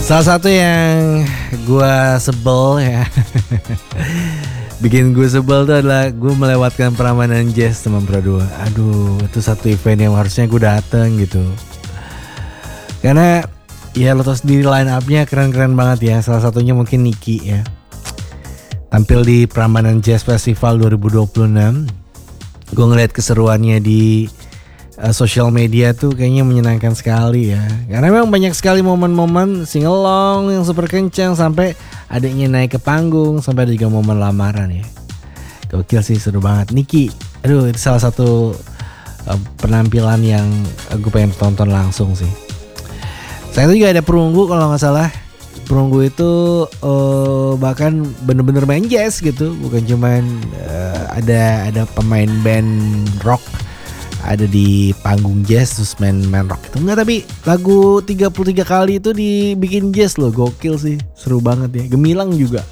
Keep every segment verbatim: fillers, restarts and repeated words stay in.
Salah satu yang gue sebel ya bikin gue sebel tuh adalah gue melewatkan Prambanan Jazz teman Pro dua. Aduh, itu satu event yang harusnya gue dateng gitu. Karena ya lo tau sendiri line up-nya keren-keren banget ya. Salah satunya mungkin Niki ya. Tampil di Prambanan Jazz Festival dua ribu dua puluh enam. Gue ngeliat keseruannya di uh, sosial media tuh kayaknya menyenangkan sekali ya. Karena memang banyak sekali momen-momen singelong yang super kencang sampai adiknya naik ke panggung, sampai ada juga momen lamaran ya. Gokil sih, seru banget. Niki, aduh itu salah satu uh, penampilan yang gue pengen tonton langsung sih. Saya itu juga ada Perunggu kalau nggak salah. Perunggu itu uh, bahkan bener-bener main jazz gitu, bukan cuman uh, ada ada pemain band rock ada di panggung jazz terus main main rock itu enggak, tapi lagu tiga puluh tiga kali itu dibikin jazz loh. Gokil sih, seru banget ya. Gemilang juga.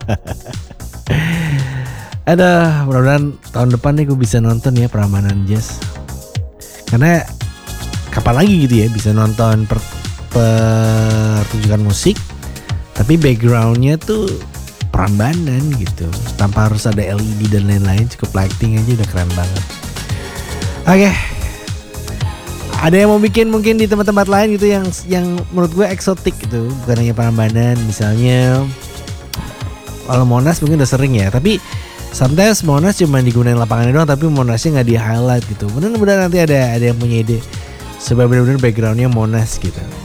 Ada, mudah-mudahan tahun depan nih gue bisa nonton ya Prambanan Jazz. Karena kapan lagi gitu ya bisa nonton per, pertunjukan musik tapi backgroundnya tuh Prambanan gitu, tanpa harus ada L E D dan lain-lain, cukup lighting aja udah keren banget. Oke, okay. Ada yang mau bikin mungkin di tempat-tempat lain gitu yang yang menurut gue eksotik gitu, bukan hanya Prambanan. Misalnya kalau Monas mungkin udah sering ya, tapi sometimes Monas cuma digunain lapangannya doang, tapi Monasnya nggak di highlight gitu. Mudah-mudahan nanti ada ada yang punya ide supaya benar-benar backgroundnya Monas gitu.